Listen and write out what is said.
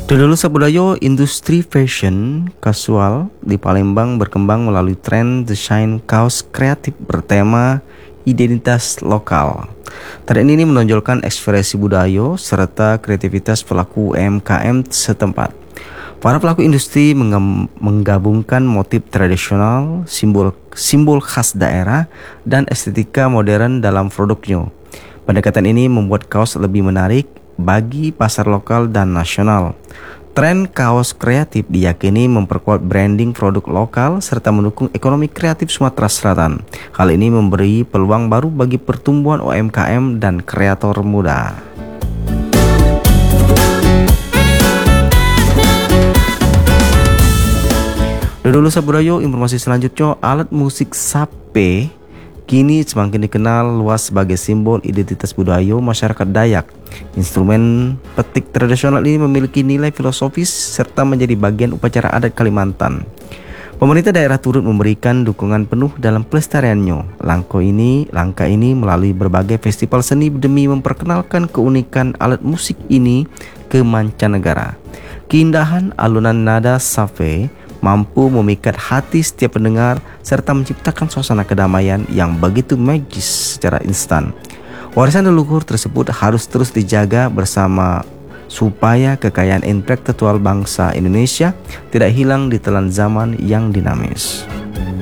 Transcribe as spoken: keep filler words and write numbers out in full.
Dulu Sabudayo, industri fashion kasual di Palembang berkembang melalui tren desain kaos kreatif bertema identitas lokal. Tren ini menonjolkan ekspresi budaya serta kreativitas pelaku U M K M setempat. Para pelaku industri menggam- menggabungkan motif tradisional, simbol simbol khas daerah, dan estetika modern dalam produknya. Pendekatan ini membuat kaos lebih menarik bagi pasar lokal dan nasional. Tren kaos kreatif diyakini memperkuat branding produk lokal serta mendukung ekonomi kreatif Sumatera Selatan. Hal ini memberi peluang baru bagi pertumbuhan U M K M dan kreator muda. Dulu Sabudayo, informasi selanjutnya, alat musik sape kini semakin dikenal luas sebagai simbol identitas budaya masyarakat Dayak. Instrumen petik tradisional ini memiliki nilai filosofis serta menjadi bagian upacara adat Kalimantan. Pemerintah daerah turut memberikan dukungan penuh dalam pelestariannya. Langkah ini, langkah ini melalui berbagai festival seni demi memperkenalkan keunikan alat musik ini ke mancanegara. Keindahan alunan nada sape mampu memikat hati setiap pendengar serta menciptakan suasana kedamaian yang begitu magis secara instan. Warisan leluhur tersebut harus terus dijaga bersama supaya kekayaan intelektual bangsa Indonesia tidak hilang di telan zaman yang dinamis.